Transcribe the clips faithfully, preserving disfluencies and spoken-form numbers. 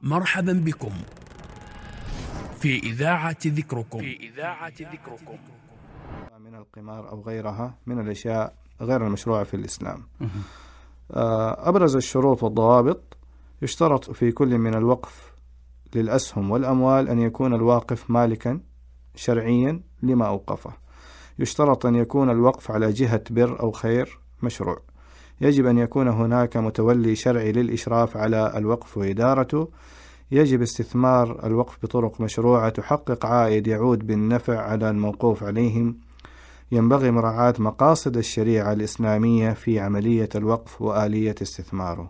مرحبا بكم في إذاعة ذكركم في إذاعة ذكركم من القمار أو غيرها من الأشياء غير المشروعة في الإسلام. أبرز الشروط والضوابط: يشترط في كل من الوقف للأسهم والأموال أن يكون الواقف مالكا شرعيا لما أوقفه. يشترط أن يكون الوقف على جهة بر أو خير مشروع. يجب أن يكون هناك متولي شرعي للإشراف على الوقف وإدارته. يجب استثمار الوقف بطرق مشروعة تحقق عائد يعود بالنفع على الموقوف عليهم. ينبغي مراعاة مقاصد الشريعة الإسلامية في عملية الوقف وآلية استثماره.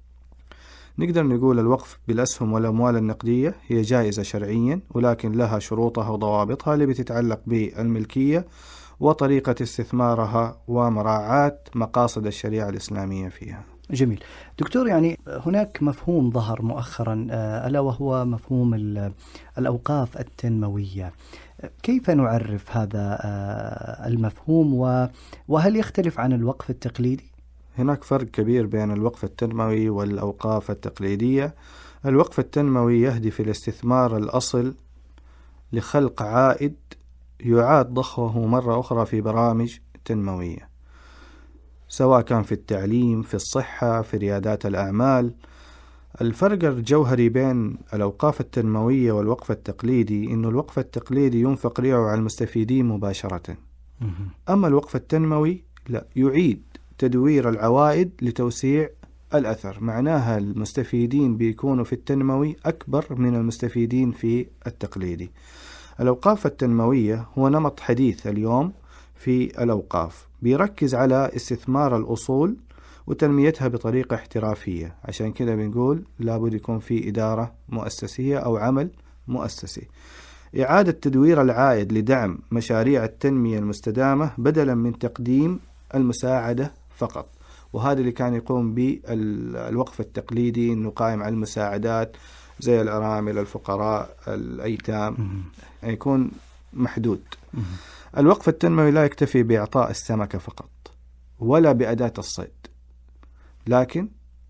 نقدر نقول الوقف بالأسهم والأموال النقدية هي جائزة شرعيا، ولكن لها شروطها وضوابطها اللي بتتعلق بالملكية وطريقة استثمارها ومراعاة مقاصد الشريعة الإسلامية فيها. جميل دكتور، يعني هناك مفهوم ظهر مؤخرا ألا وهو مفهوم الأوقاف التنموية. كيف نعرف هذا المفهوم وهل يختلف عن الوقف التقليدي؟ هناك فرق كبير بين الوقف التنموي والأوقاف التقليدية. الوقف التنموي يهدف الاستثمار الأصل لخلق عائد يعاد ضخه مرة أخرى في برامج تنموية، سواء كان في التعليم، في الصحة، في ريادات الأعمال. الفرق الجوهري بين الأوقاف التنموية والوقف التقليدي إنه الوقف التقليدي ينفق ريعه على المستفيدين مباشرة، أما الوقف التنموي لا، يعيد تدوير العوائد لتوسيع الأثر. معناها المستفيدين بيكونوا في التنموي أكبر من المستفيدين في التقليدي. الأوقاف التنموية هو نمط حديث اليوم في الأوقاف، بيركز على استثمار الأصول وتنميتها بطريقة احترافية. عشان كده بنقول لابد يكون في إدارة مؤسسية أو عمل مؤسسي. إعادة تدوير العائد لدعم مشاريع التنمية المستدامة بدلا من تقديم المساعدة فقط، وهذا اللي كان يقوم به الوقف التقليدي، إنه قائم على المساعدات زي الأرامل، الفقراء، الأيتام، يكون محدود. الوقف التنموي لا يكتفي بإعطاء السمكة فقط ولا بأداة الصيد، لكن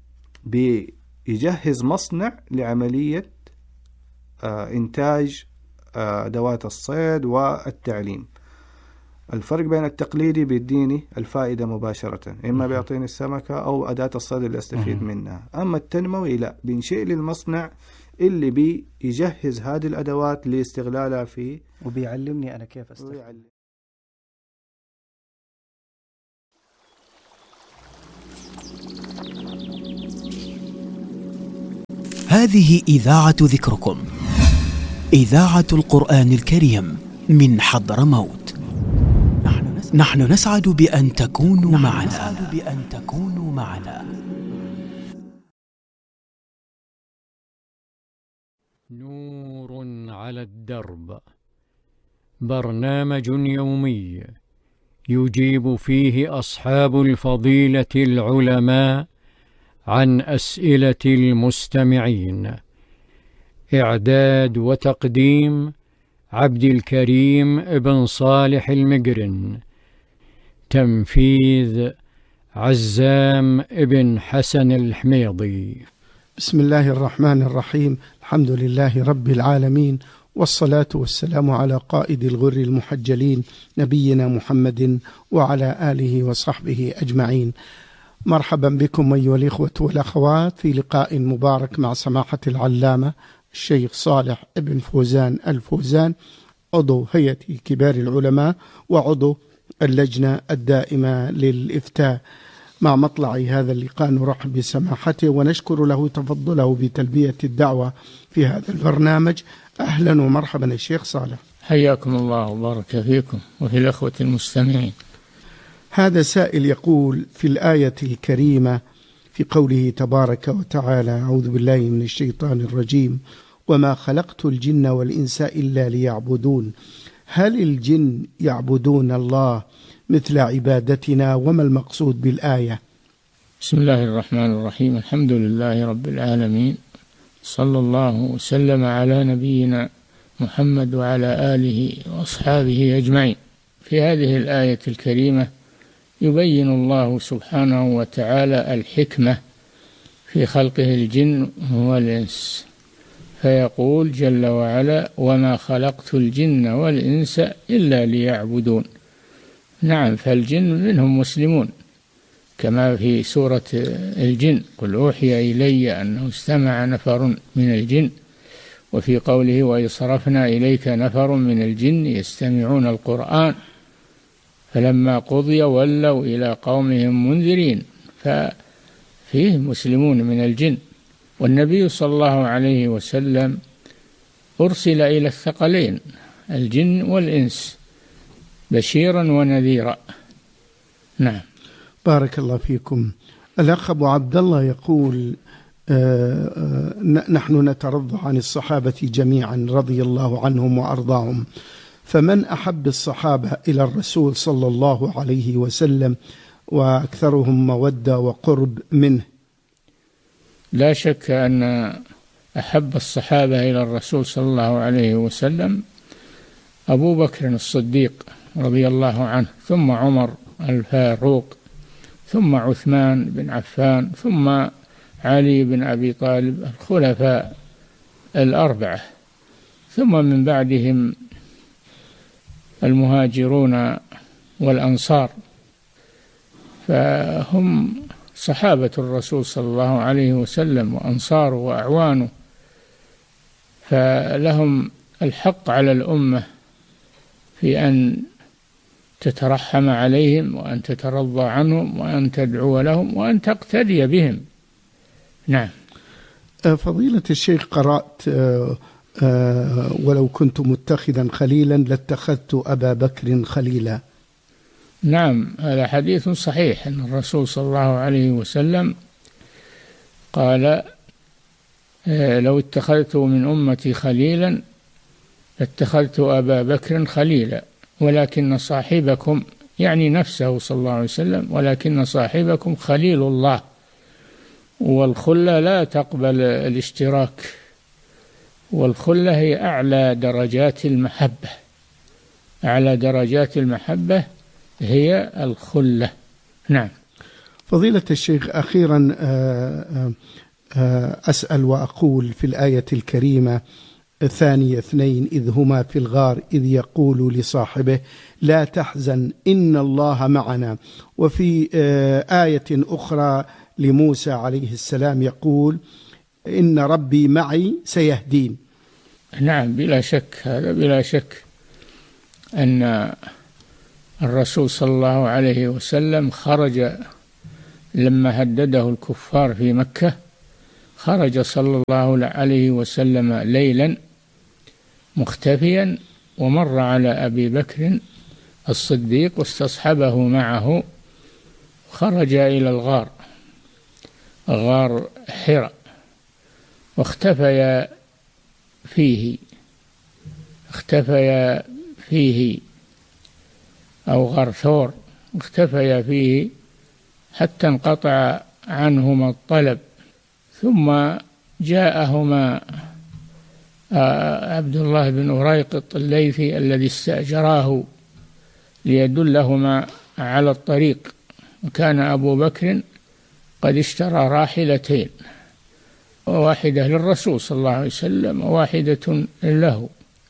بيجهز مصنع لعملية إنتاج أدوات الصيد والتعليم. الفرق بين التقليدي بيديني الفائدة مباشرة، إما بيعطيني السمكة أو أداة الصيد اللي أستفيد منها. أما التنموي لا، بينشئ لي المصنع اللي بيجهز هذه الأدوات لاستغلالها فيه وبيعلمني أنا كيف أستفيد. هذه إذاعة ذكركم، إذاعة القرآن الكريم من حضرموت. نحن نسعد بأن تكونوا معنا. نسعد بأن تكونوا معنا. نور على الدرب، برنامج يومي يجيب فيه أصحاب الفضيلة العلماء عن أسئلة المستمعين. إعداد وتقديم عبد الكريم ابن صالح المقرن. تنفيذ عزام ابن حسن الحميضي. بسم الله الرحمن الرحيم. الحمد لله رب العالمين، والصلاة والسلام على قائد الغر المحجلين نبينا محمد وعلى آله وصحبه أجمعين. مرحبا بكم أيها الإخوة والأخوات في لقاء مبارك مع سماحة العلامة الشيخ صالح ابن فوزان الفوزان، عضو هيئة كبار العلماء وعضو اللجنة الدائمة للإفتاء. مع مطلع هذا اللقاء نرحب بسماحته ونشكر له تفضله بتلبية الدعوة في هذا البرنامج. أهلا ومرحبا الشيخ صالح. حياكم الله وبارك فيكم وفي الأخوة المستمعين. هذا سائل يقول في الآية الكريمة في قوله تبارك وتعالى: أعوذ بالله من الشيطان الرجيم، وما خلقت الجن والإنس إلا ليعبدون، هل الجن يعبدون الله مثل عبادتنا؟ وما المقصود بالآية؟ بسم الله الرحمن الرحيم. الحمد لله رب العالمين، صلى الله وسلم على نبينا محمد وعلى آله وأصحابه أجمعين. في هذه الآية الكريمة يبين الله سبحانه وتعالى الحكمة في خلقه الجن والإنس. فيقول جل وعلا: وما خلقت الجن والإنس إلا ليعبدون. نعم، فالجن منهم مسلمون كما في سورة الجن: قل أوحي إلي أنه استمع نفر من الجن، وفي قوله: وإذ صرفنا إليك نفر من الجن يستمعون القرآن فلما قضي ولوا إلى قومهم منذرين. ففيه مسلمون من الجن. والنبي صلى الله عليه وسلم أرسل إلى الثقلين الجن والإنس بشيرا ونذيرا. نعم. بارك الله فيكم. الأخ أبو عبد الله يقول: آه آه نحن نترضى عن الصحابة جميعا رضي الله عنهم وأرضاهم، فمن أحب الصحابة إلى الرسول صلى الله عليه وسلم وأكثرهم مودة وقرب منه؟ لا شك أن أحب الصحابة إلى الرسول صلى الله عليه وسلم أبو بكر الصديق رضي الله عنه، ثم عمر الفاروق، ثم عثمان بن عفان، ثم علي بن أبي طالب، الخلفاء الأربعة، ثم من بعدهم المهاجرون والأنصار، فهم صحابة الرسول صلى الله عليه وسلم وأنصاره وأعوانه، فلهم الحق على الأمة في أن تترحم عليهم وأن تترضى عنهم وأن تدعو لهم وأن تقتدي بهم. نعم. فضيلة الشيخ، قرأت ولو كنت متخذا خليلا لاتخذت أبا بكر خليلا. نعم، هذا حديث صحيح أن الرسول صلى الله عليه وسلم قال: لو اتخذت من أمتي خليلا لاتخذت أبا بكر خليلا، ولكن صاحبكم، يعني نفسه صلى الله عليه وسلم، ولكن صاحبكم خليل الله، والخلة لا تقبل الاشتراك، والخلة هي أعلى درجات المحبة، أعلى درجات المحبة هي الخلة. نعم. فضيلة الشيخ، أخيرا أسأل وأقول في الآية الكريمة: ثاني اثنين إذ هما في الغار إذ يقول لصاحبه لا تحزن إن الله معنا. وفي آية أخرى لموسى عليه السلام يقول: إن ربي معي سيهدين. نعم، بلا شك، هذا بلا شك أن الرسول صلى الله عليه وسلم خرج لما هدده الكفار في مكة، خرج صلى الله عليه وسلم ليلا مختفيا، ومر على أبي بكر الصديق واستصحبه معه، خرج إلى الغار، غار حراء، واختفيا فيه اختفيا فيه أو غار ثور، اختفيا فيه حتى انقطع عنهما الطلب، ثم جاءهما عبد الله بن أريقط الليثي الذي استأجراه ليدلهما على الطريق، وكان أبو بكر قد اشترى راحلتين، واحدة للرسول صلى الله عليه وسلم وواحدة له،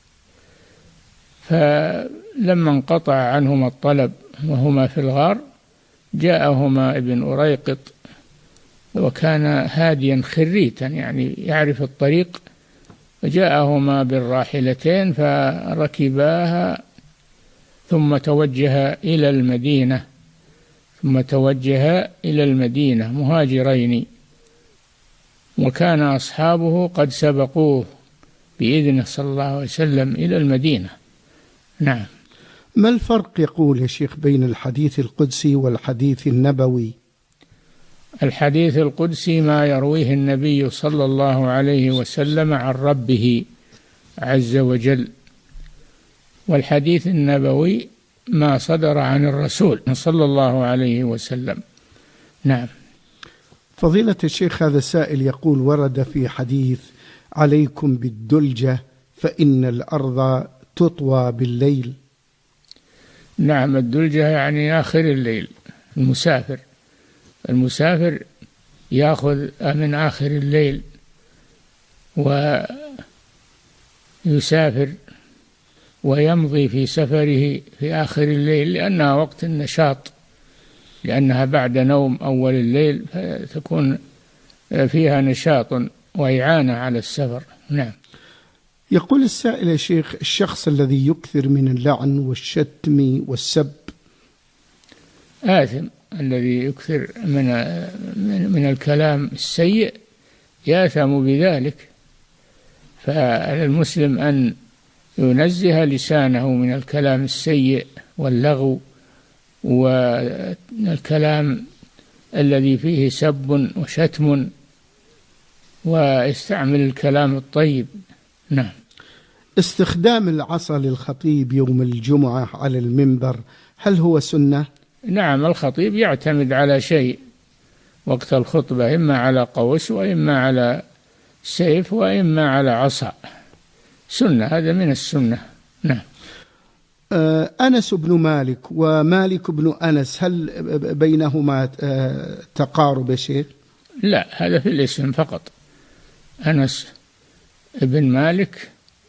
فلما انقطع عنهما الطلب وهما في الغار جاءهما ابن أريقط، وكان هاديا خريتا يعني يعرف الطريق، فجاءهما بالراحلتين فركباها، ثم توجه إلى المدينة ثم توجه إلى المدينة مهاجرين، وكان أصحابه قد سبقوه بإذنه صلى الله عليه وسلم إلى المدينة. نعم. ما الفرق يقول يا شيخ بين الحديث القدسي والحديث النبوي؟ الحديث القدسي ما يرويه النبي صلى الله عليه وسلم عن ربه عز وجل، والحديث النبوي ما صدر عن الرسول صلى الله عليه وسلم. نعم. فضيلة الشيخ، هذا السائل يقول: ورد في حديث عليكم بالدلجة فإن الأرض تطوى بالليل. نعم، الدلجة يعني آخر الليل، المسافر المسافر يأخذ من آخر الليل، يسافر ويمضي في سفره في آخر الليل، لأنها وقت النشاط، لأنها بعد نوم أول الليل فتكون فيها نشاط وإعانة على السفر. نعم. يقول السائل يا شيخ: الشخص الذي يكثر من اللعن والشتم والسب آثم، الذي يكثر من من الكلام السيء يأثم بذلك. فالمسلم أن ينزه لسانه من الكلام السيء واللغو والكلام الذي فيه سب وشتم، ويستعمل الكلام الطيب. نعم. استخدام العصا للخطيب يوم الجمعة على المنبر هل هو سنة؟ نعم، الخطيب يعتمد على شيء وقت الخطبة، إما على قوس وإما على سيف وإما على عصا، سنة، هذا من السنة. نعم. آه أنس بن مالك ومالك بن أنس، هل بينهما آه تقارب يا شيخ؟ لا، هذا في الاسم فقط. أنس بن مالك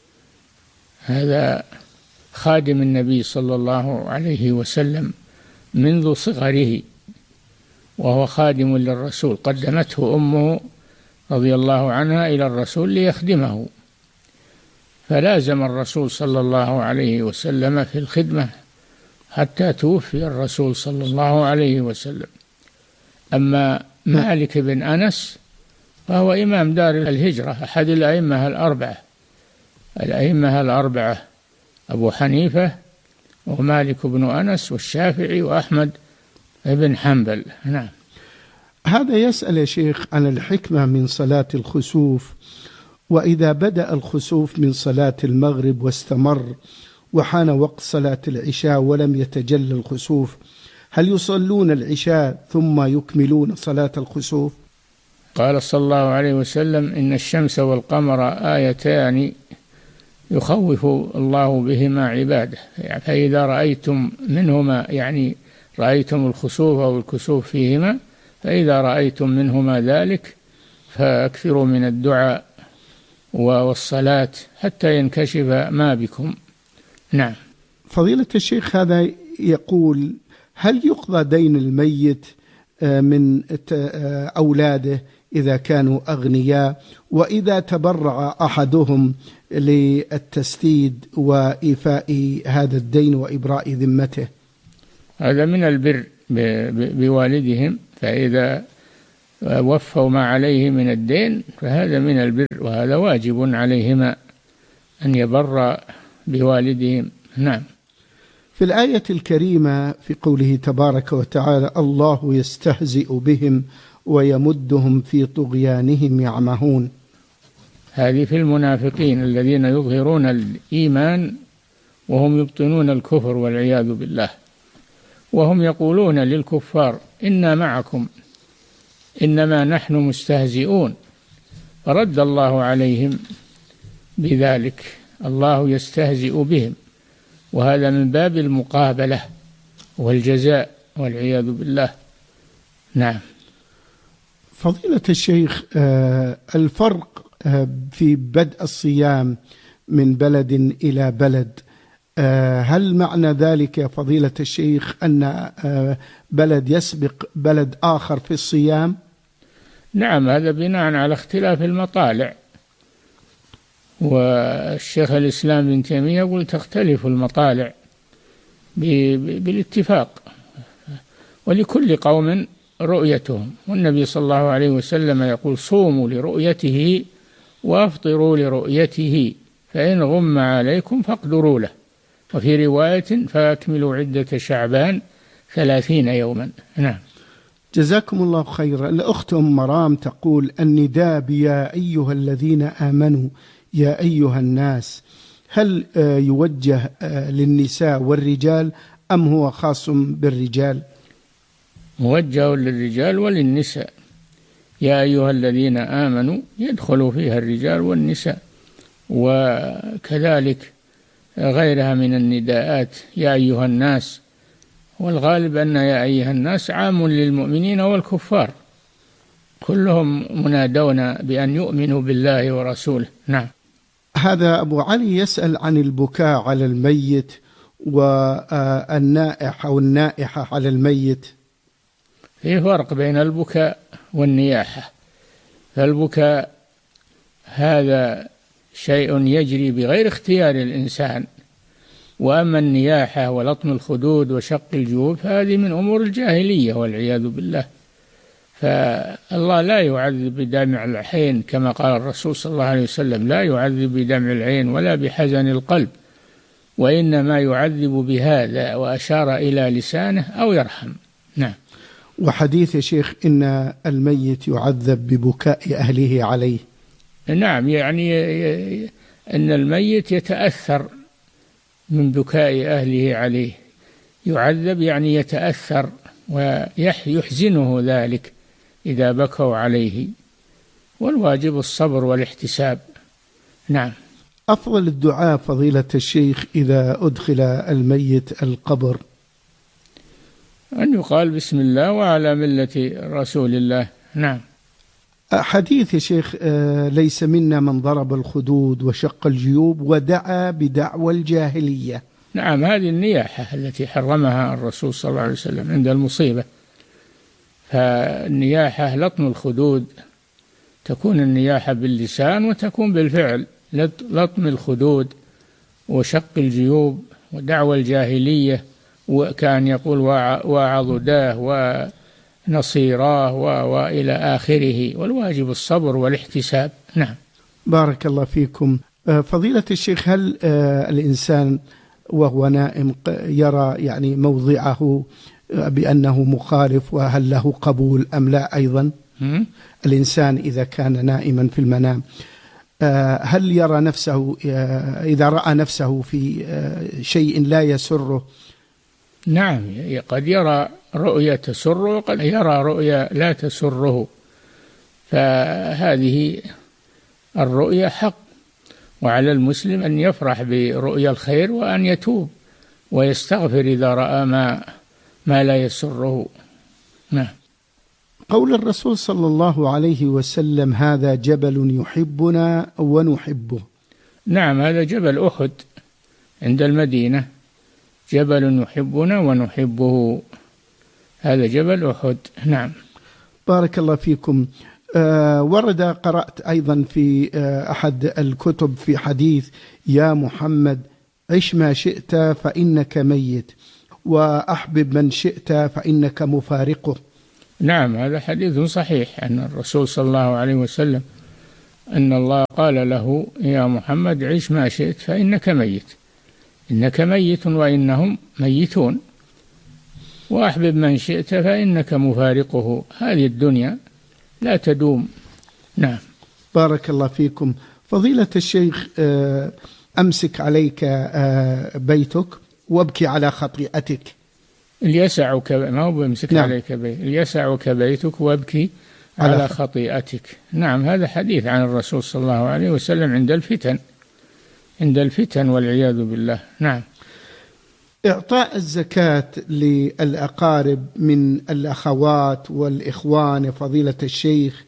هذا خادم النبي صلى الله عليه وسلم منذ صغره، وهو خادم للرسول، قدمته أمه رضي الله عنها إلى الرسول ليخدمه، فلازم الرسول صلى الله عليه وسلم في الخدمة حتى توفي الرسول صلى الله عليه وسلم. أما مالك بن أنس فهو إمام دار الهجرة، أحد الأئمة الأربعة الأئمة الأربعة أبو حنيفة ومالك بن أنس والشافعي وأحمد بن حنبل. نعم. هذا يسأل يا شيخ عن الحكمة من صلاة الخسوف، وإذا بدأ الخسوف من صلاة المغرب واستمر وحان وقت صلاة العشاء ولم يتجلى الخسوف، هل يصلون العشاء ثم يكملون صلاة الخسوف؟ قال صلى الله عليه وسلم: إن الشمس والقمر آيتان يخوف الله بهما عباده، فإذا رأيتم منهما، يعني رأيتم الخسوف أو الكسوف فيهما، فإذا رأيتم منهما ذلك فأكثروا من الدعاء والصلاة حتى ينكشف ما بكم. نعم. فضيلة الشيخ هذا يقول: هل يقضى دين الميت من أولاده إذا كانوا أغنياء، وإذا تبرع أحدهم للتسديد وإيفاء هذا الدين وإبراء ذمته؟ هذا من البر بوالدهم، فإذا وفوا ما عليه من الدين فهذا من البر، وهذا واجب عليهما أن يبر بوالدهم. نعم. في الآية الكريمة في قوله تبارك وتعالى: الله يستهزئ بهم ويمدهم في طغيانهم يعمهون، هذه في المنافقين الذين يظهرون الإيمان وهم يبطنون الكفر والعياذ بالله، وهم يقولون للكفار: إنا معكم إنما نحن مستهزئون، فرد الله عليهم بذلك: الله يستهزئ بهم، وهذا من باب المقابلة والجزاء والعياذ بالله. نعم. فضيلة الشيخ، الفرق في بدء الصيام من بلد إلى بلد، هل معنى ذلك يا فضيلة الشيخ أن بلد يسبق بلد آخر في الصيام؟ نعم، هذا بناء على اختلاف المطالع، والشيخ الإسلام ابن تيمية يقول تختلف المطالع بالاتفاق، ولكل قوم رؤيتهم، والنبي صلى الله عليه وسلم يقول: صوموا لرؤيته وافطروا لرؤيته، فإن غم عليكم فاقدروا له، وفي رواية: فأكملوا عدة شعبان ثلاثين يوما. نعم. جزاكم الله خيرا. الأخت أم مرام تقول: النداء بيا أيها الذين آمنوا يا أيها الناس، هل يوجه للنساء والرجال أم هو خاص بالرجال؟ موجه للرجال وللنساء. يا أيها الذين آمنوا يدخلوا فيها الرجال والنساء، وكذلك غيرها من النداءات: يا أيها الناس، والغالب أن يا أيها الناس عام للمؤمنين والكفار، كلهم منادون بأن يؤمنوا بالله ورسوله. نعم. هذا أبو علي يسأل عن البكاء على الميت والنائح أو النائحة على الميت. في فرق بين البكاء والنياحة. فالبكاء هذا شيء يجري بغير اختيار الإنسان، وأما النياحة ولطم الخدود وشق الجيوب هذه من أمور الجاهلية والعياذ بالله. فالله لا يعذب بدمع العين كما قال الرسول صلى الله عليه وسلم: لا يعذب بدمع العين ولا بحزن القلب، وإنما يعذب بهذا، وأشار إلى لسانه أو يرحم. نعم. وحديث يا شيخ إن الميت يعذب ببكاء أهله عليه. نعم، يعني أن الميت يتأثر من بكاء أهله عليه، يعذب يعني يتأثر ويحزنه ذلك إذا بكوا عليه، والواجب الصبر والاحتساب. نعم. أفضل الدعاء فضيلة الشيخ إذا أدخل الميت القبر؟ أن يقال بسم الله وعلى ملة رسول الله. نعم. حديث يا شيخ ليس منا من ضرب الخدود وشق الجيوب ودعا بدعوى الجاهلية. نعم، هذه النياحة التي حرمها الرسول صلى الله عليه وسلم عند المصيبة. فالنياحة لطم الخدود، تكون النياحة باللسان وتكون بالفعل. لطم الخدود وشق الجيوب ودعوى الجاهلية، وكان يقول وعضداه ونصيراه وإلى آخره، والواجب الصبر والاحتساب. نعم. بارك الله فيكم. فضيلة الشيخ، هل الإنسان وهو نائم يرى يعني موضعه بأنه مخالف، وهل له قبول أم لا؟ أيضا الإنسان إذا كان نائما في المنام هل يرى نفسه إذا رأى نفسه في شيء لا يسره؟ نعم، قد يرى رؤية تسره وقد يرى رؤية لا تسره، فهذه الرؤية حق، وعلى المسلم أن يفرح برؤيا الخير وأن يتوب ويستغفر إذا رأى ما ما لا يسره. نعم. قول الرسول صلى الله عليه وسلم: هذا جبل يحبنا ونحبه. نعم، هذا جبل أحد عند المدينة، جبل يحبنا ونحبه، هذا جبل أحد. نعم. بارك الله فيكم. آه ورد قرأت أيضا في آه أحد الكتب في حديث: يا محمد عش ما شئت فإنك ميت، وأحبب من شئت فإنك مفارقه. نعم، هذا حديث صحيح أن الرسول صلى الله عليه وسلم أن الله قال له: يا محمد عش ما شئت فإنك ميت، إنك ميت وإنهم ميتون، وأحبب من شئت فإنك مفارقه، هذه الدنيا لا تدوم. نعم. بارك الله فيكم. فضيلة الشيخ، أمسك عليك بيتك وابكي على خطيئتك. ليسعك، ما هو بمسك نعم. عليك بيت، ليسعك بيتك وابكي على, على خطيئتك. نعم، هذا حديث عن الرسول صلى الله عليه وسلم عند الفتن، عند الفتن والعياذ بالله. نعم. إعطاء الزكاة للأقارب من الأخوات والإخوان فضيلة الشيخ.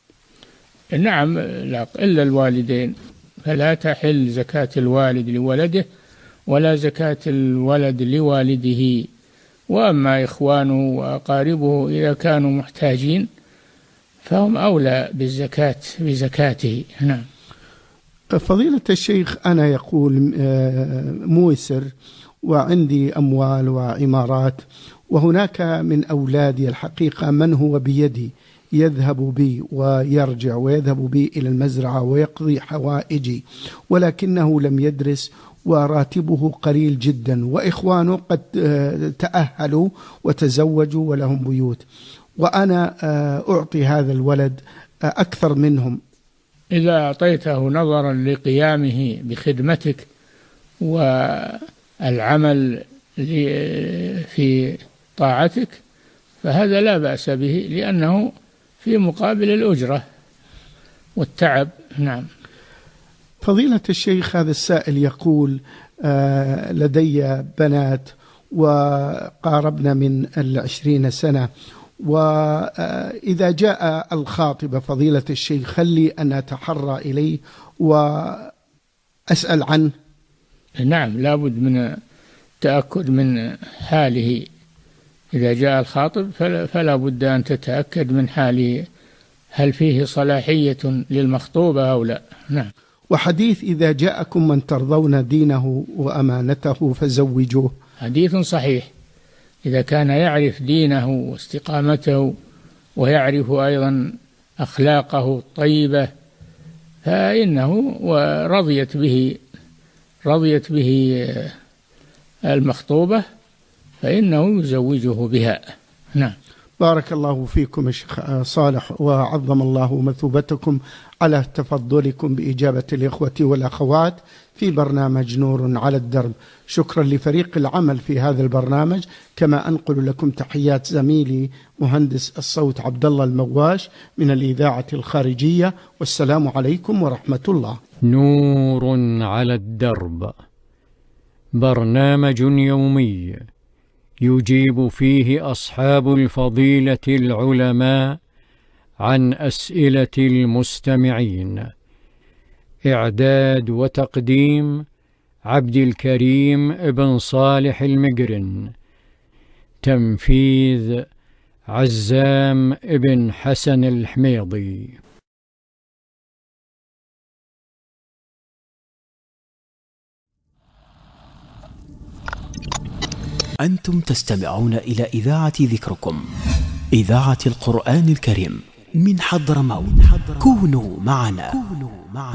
نعم، لا إلا الوالدين، فلا تحل زكاة الوالد لولده ولا زكاة الولد لوالده، وأما إخوانه وأقاربه إذا كانوا محتاجين فهم أولى بالزكاة بزكاته. نعم. فضيلة الشيخ، أنا يقول موسر وعندي أموال وعمارات، وهناك من أولادي الحقيقة من هو بيدي يذهب بي ويرجع ويذهب بي إلى المزرعة ويقضي حوائجي، ولكنه لم يدرس وراتبه قليل جدا، وإخوانه قد تأهلوا وتزوجوا ولهم بيوت، وأنا أعطي هذا الولد أكثر منهم. إذا أعطيته نظرا لقيامه بخدمتك والعمل في طاعتك فهذا لا بأس به، لأنه في مقابل الأجرة والتعب. نعم. فضيلة الشيخ، هذا السائل يقول: آه لدي بنات وقاربنا من العشرين سنة، وإذا جاء الخاطب فضيلة الشيخ هل لي أن أتحرى إليه أسأل عنه؟ نعم، لابد من التأكد من حاله. إذا جاء الخاطب فلا بد أن تتأكد من حاله، هل فيه صلاحية للمخطوبة أو لا. نعم. وحديث إذا جاءكم من ترضون دينه وأمانته فزوجوه، حديث صحيح. إذا كان يعرف دينه واستقامته ويعرف أيضا أخلاقه الطيبة فإنه ورضيت به رضيت به المخطوبة فإنه يزوجه بها. نعم. بارك الله فيكم يا شيخ صالح، وعظم الله مثوبتكم على تفضلكم بإجابة الإخوة والأخوات في برنامج نور على الدرب. شكرا لفريق العمل في هذا البرنامج، كما أنقل لكم تحيات زميلي مهندس الصوت عبد الله المواش من الإذاعة الخارجية، والسلام عليكم ورحمة الله. نور على الدرب، برنامج يومي يجيب فيه أصحاب الفضيلة العلماء عن أسئلة المستمعين. إعداد وتقديم عبد الكريم ابن صالح المقرن. تنفيذ عزام ابن حسن الحميضي. أنتم تستمعون إلى إذاعة ذكركم، إذاعة القرآن الكريم من حضرموت. كونوا معنا.